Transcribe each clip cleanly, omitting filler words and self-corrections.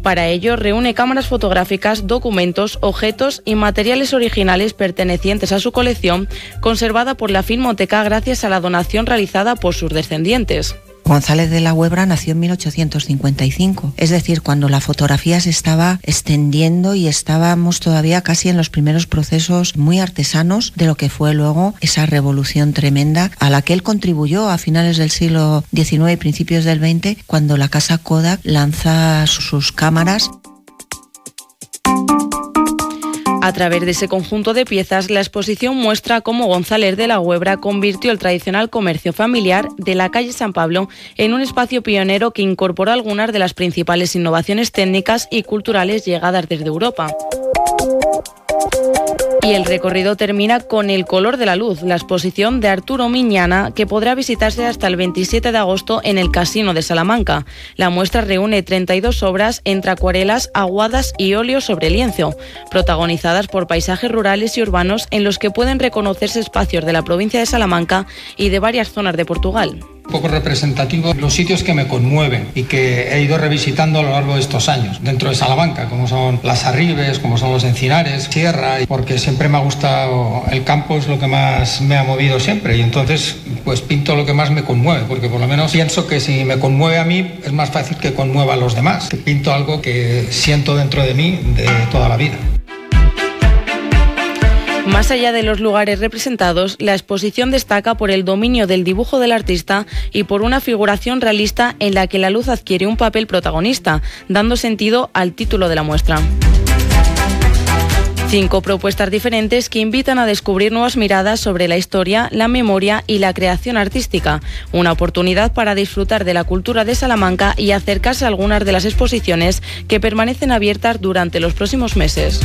Para ello, reúne cámaras fotográficas, documentos, objetos y materiales originales pertenecientes a su colección, conservada por la Filmoteca gracias a la donación realizada por sus descendientes. González de la Huebra nació en 1855, es decir, cuando la fotografía se estaba extendiendo y estábamos todavía casi en los primeros procesos muy artesanos de lo que fue luego esa revolución tremenda a la que él contribuyó a finales del siglo XIX y principios del XX, cuando la casa Kodak lanza sus cámaras. A través de ese conjunto de piezas, la exposición muestra cómo González de la Huebra convirtió el tradicional comercio familiar de la calle San Pablo en un espacio pionero que incorporó algunas de las principales innovaciones técnicas y culturales llegadas desde Europa. Y el recorrido termina con El color de la luz, la exposición de Arturo Miñana, que podrá visitarse hasta el 27 de agosto en el Casino de Salamanca. La muestra reúne 32 obras entre acuarelas, aguadas y óleos sobre lienzo, protagonizadas por paisajes rurales y urbanos en los que pueden reconocerse espacios de la provincia de Salamanca y de varias zonas de Portugal. Un poco representativo los sitios que me conmueven y que he ido revisitando a lo largo de estos años dentro de Salamanca, como son las Arribes, como son los Encinares, Sierra, porque siempre me ha gustado el campo, es lo que más me ha movido siempre, y entonces pues pinto lo que más me conmueve, porque por lo menos pienso que si me conmueve a mí es más fácil que conmueva a los demás, que pinto algo que siento dentro de mí de toda la vida. Más allá de los lugares representados, la exposición destaca por el dominio del dibujo del artista y por una figuración realista en la que la luz adquiere un papel protagonista, dando sentido al título de la muestra. 5 propuestas diferentes que invitan a descubrir nuevas miradas sobre la historia, la memoria y la creación artística. Una oportunidad para disfrutar de la cultura de Salamanca y acercarse a algunas de las exposiciones que permanecen abiertas durante los próximos meses.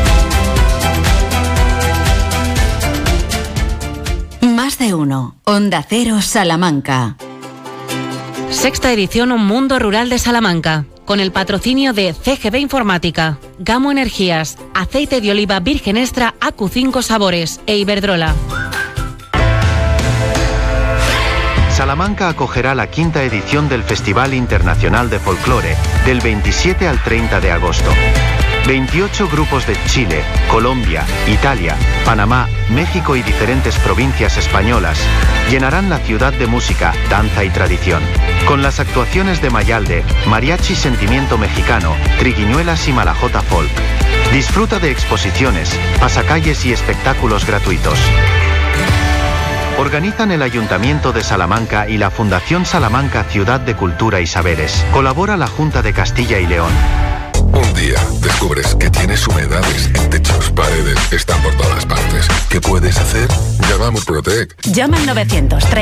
Más de uno. Onda Cero Salamanca. Sexta edición Mundo Rural de Salamanca, con el patrocinio de CGB Informática, Gamo Energías, Aceite de Oliva Virgen Extra AQ5 Sabores e Iberdrola. Salamanca acogerá la 5ª edición del Festival Internacional de Folclore, del 27 al 30 de agosto. 28 grupos de Chile, Colombia, Italia, Panamá, México y diferentes provincias españolas llenarán la ciudad de música, danza y tradición. Con las actuaciones de Mayalde, Mariachi Sentimiento Mexicano, Triguiñuelas y Malajota Folk. Disfruta de exposiciones, pasacalles y espectáculos gratuitos. Organizan el Ayuntamiento de Salamanca y la Fundación Salamanca Ciudad de Cultura y Saberes. Colabora la Junta de Castilla y León. Un día descubres que tienes humedades en techos, paredes, están por todas partes. ¿Qué puedes hacer? Llama a Murprotec. Llama al 930